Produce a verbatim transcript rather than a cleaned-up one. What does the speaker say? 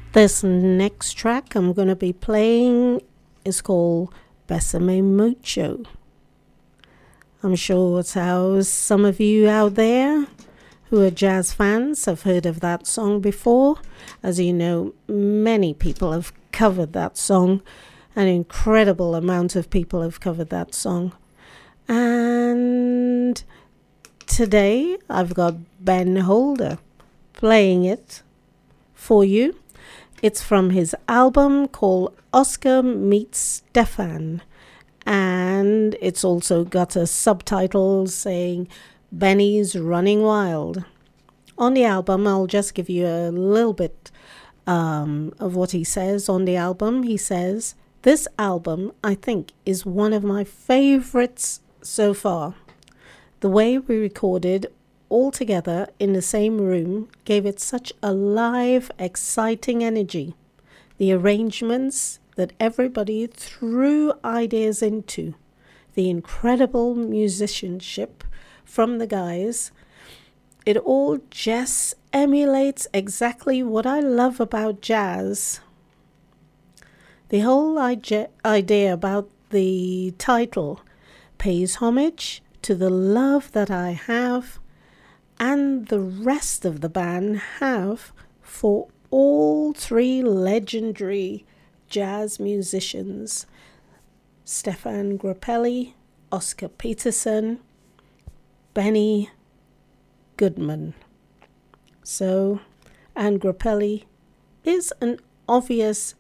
This next track I'm going to be playing is called Besame Mucho. I'm sure it's how some of you out there who are jazz fans have heard of that song before. As you know, many people have covered that song. An incredible amount of people have covered that song. And today I've got Ben Holder playing it for you. It's from his album called Oscar Meets Stefan. And it's also got a subtitle saying Benny's Running Wild. On the album, I'll just give you a little bit um, of what he says on the album. He says, "This album, I think, is one of my favorites so far. The way we recorded all together in the same room gave it such a live, exciting energy. The arrangements that everybody threw ideas into, the incredible musicianship from the guys, it all just emulates exactly what I love about jazz. The whole idea about the title pays homage to the love that I have and the rest of the band have for all three legendary jazz musicians, Stefan Grappelli, Oscar Peterson, Benny Goodman." So, and Grappelli is an obvious